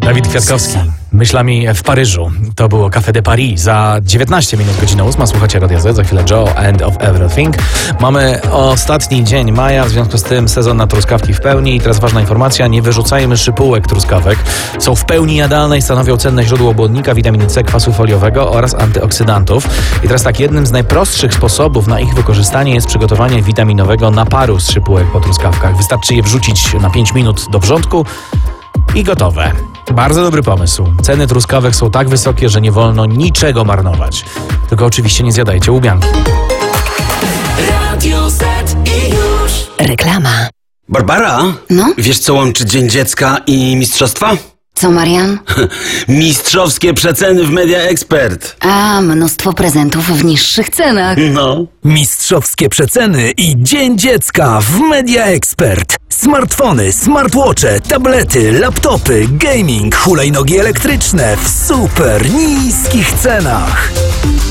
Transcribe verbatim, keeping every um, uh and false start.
Dawid Kwiatkowski. Myślami w Paryżu. To było Café de Paris. Za dziewiętnaście minut, godzina ósma. Słuchacie Radia Z. Za chwilę Joe, End of Everything. Mamy ostatni dzień maja, w związku z tym sezon na truskawki w pełni. I teraz ważna informacja, nie wyrzucajmy szypułek truskawek. Są w pełni jadalne i stanowią cenne źródło błonnika, witaminy C, kwasu foliowego oraz antyoksydantów. I teraz tak, jednym z najprostszych sposobów na ich wykorzystanie jest przygotowanie witaminowego naparu z szypułek po truskawkach. Wystarczy je wrzucić na pięć minut do wrzątku i gotowe. Bardzo dobry pomysł. Ceny truskawek są tak wysokie, że nie wolno niczego marnować. Tylko oczywiście nie zjadajcie łubianki. Radio Z i już. Reklama. Barbara? No? Wiesz, co łączy Dzień Dziecka i mistrzostwa? Co, Marian? Mistrzowskie przeceny w Media Expert. A, mnóstwo prezentów w niższych cenach. No. Mistrzowskie przeceny i Dzień Dziecka w Media Expert. Smartfony, smartwatche, tablety, laptopy, gaming, hulajnogi elektryczne w super niskich cenach.